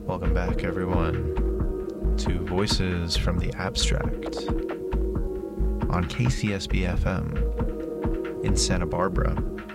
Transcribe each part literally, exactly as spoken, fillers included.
Welcome back, everyone, to Voices from the Abstract on K C S B F M in Santa Barbara.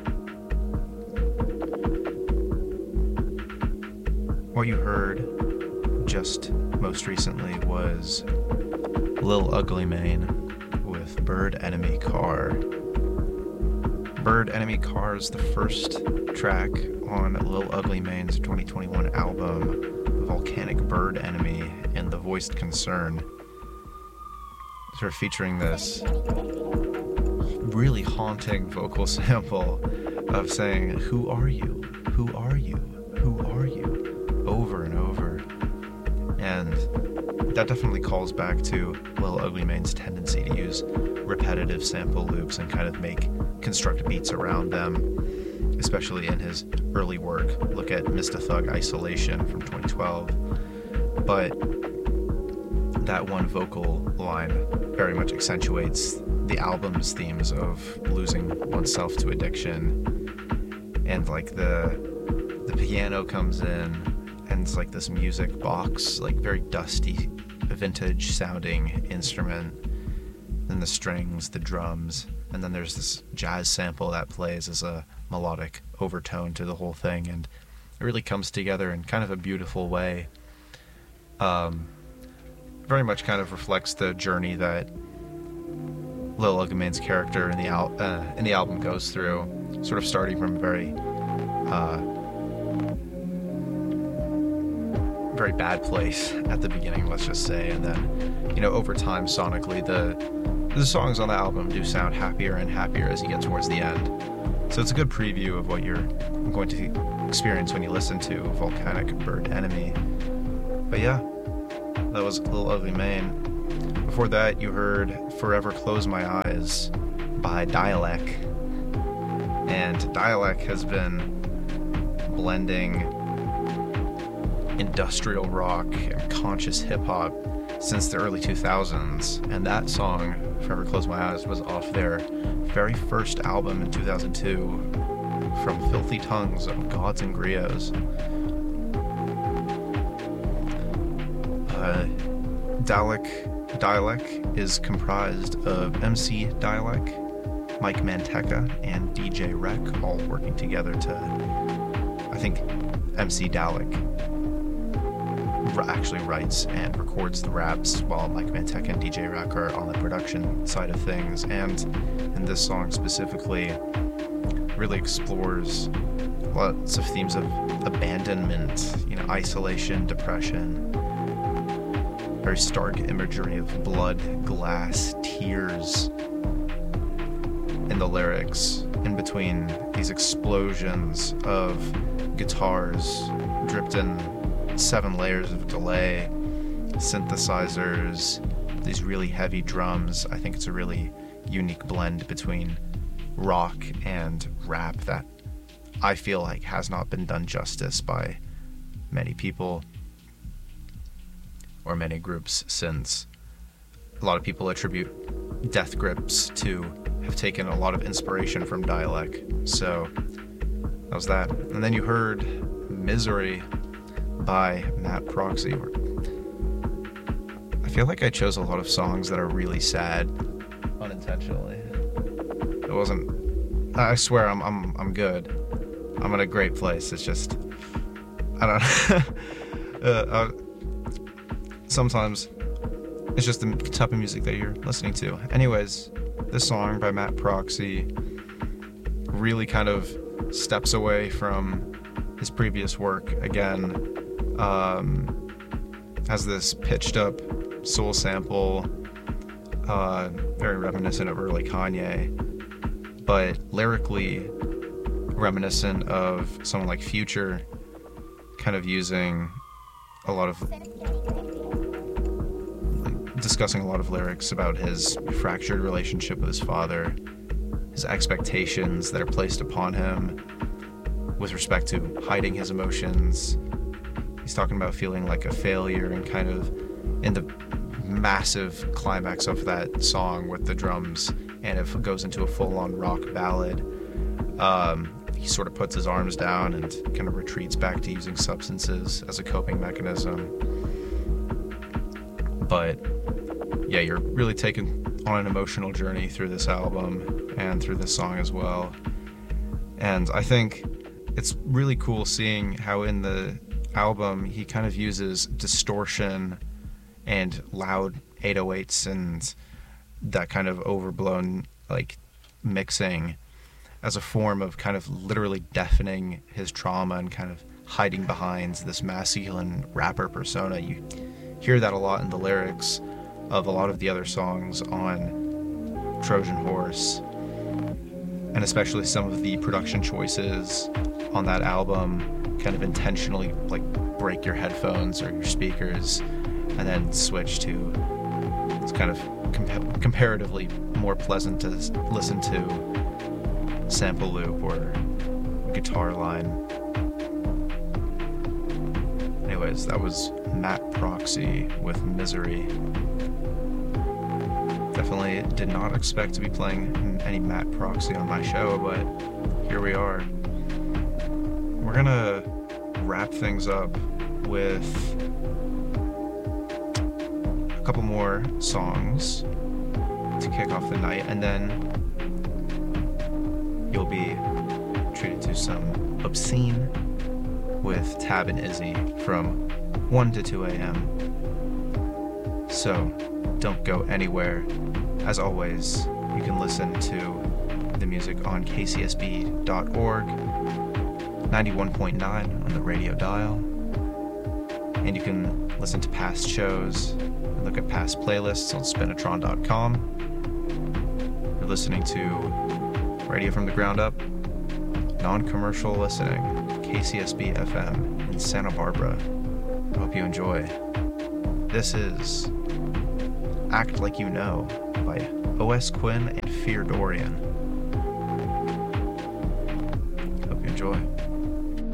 What you heard just most recently was Lil Ugly Mane with Bird Enemy Car. Bird Enemy Car is the first track on Lil Ugly Mane's twenty twenty-one album, Volcanic Bird Enemy and the Voiced Concern. Sort of featuring this really haunting vocal sample of saying, "Who are you? Who are you? Who are you?" over and over. And that definitely calls back to Lil Ugly Mane's tendency to use repetitive sample loops and kind of make construct beats around them, especially in his early work. Look at Mista Thug Isolation from twenty twelve. But that one vocal line very much accentuates the album's themes of losing oneself to addiction. And like the the piano comes in and it's like this music box, like very dusty, vintage sounding instrument. Then the strings, the drums, and then there's this jazz sample that plays as a melodic overtone to the whole thing, and it really comes together in kind of a beautiful way. Um, very much kind of reflects the journey that Lil Ugly Mane's character in the al- uh, in the album goes through, sort of starting from a very uh, very bad place at the beginning, let's just say, and then, you know, over time, sonically, the the songs on the album do sound happier and happier as you get towards the end. So it's a good preview of what you're going to experience when you listen to Volcanic Bird Enemy. But yeah, that was Lil Ugly Mane. Before that, you heard Forever Close My Eyes by Dialek. And Dialek has been blending industrial rock and conscious hip-hop since the early two thousands, and that song, Forever Close My Eyes, was off their very first album in two thousand two, From Filthy Tongues of Gods and Griots. Uh, Dalek, Dialek is comprised of M C Dialek, Mike Manteca, and D J Rec, all working together to, I think, M C Dalek actually writes and records the raps, while Mike Manteca and D J Rec are on the production side of things. And in this song specifically, really explores lots of themes of abandonment, you know, isolation, depression, very stark imagery of blood, glass, tears in the lyrics, in between these explosions of guitars dripped in seven layers of delay, synthesizers, these really heavy drums. I think it's a really unique blend between rock and rap that I feel like has not been done justice by many people or many groups since. A lot of people attribute Death Grips to have taken a lot of inspiration from Dialek. So that was that. And then you heard Misery by Matt Proxy. I feel like I chose a lot of songs that are really sad unintentionally. It wasn't. I swear I'm I'm I'm good. I'm in a great place. It's just I don't. uh, uh, sometimes it's just the type of music that you're listening to. Anyways, this song by Matt Proxy really kind of steps away from his previous work again. Um, has this pitched up soul sample, uh, very reminiscent of early Kanye, but lyrically reminiscent of someone like Future, kind of using a lot of, like, discussing a lot of lyrics about his fractured relationship with his father, his expectations that are placed upon him with respect to hiding his emotions. He's talking about feeling like a failure, and kind of in the massive climax of that song with the drums, and it goes into a full-on rock ballad. Um, he he sort of puts his arms down and kind of retreats back to using substances as a coping mechanism. But yeah, you're really taken on an emotional journey through this album and through this song as well. And I think it's really cool seeing how in the album he kind of uses distortion and loud eight oh eights and that kind of overblown like mixing as a form of kind of literally deafening his trauma and kind of hiding behind this masculine rapper persona. You hear that a lot in the lyrics of a lot of the other songs on Trojan Horse, and especially some of the production choices on that album kind of intentionally like break your headphones or your speakers and then switch to it's kind of compa- comparatively more pleasant to listen to sample loop or guitar line. Anyways, that was Matt Proxy with Misery. Definitely did not expect to be playing any Matt Proxy on my show, but here we are. We're gonna wrap things up with a couple more songs to kick off the night, and then you'll be treated to some Obscene with Tab and Izzy from one to two a.m. So don't go anywhere. As always, you can listen to the music on K C S B dot org, ninety-one point nine on the radio dial, and you can listen to past shows and look at past playlists on spinatron dot com. You're listening to Radio from the Ground Up, non-commercial listening, K C S B F M in Santa Barbara. I hope you enjoy. This is Act Like You Know by O S. Quinn and Fear Dorian. Hope you enjoy.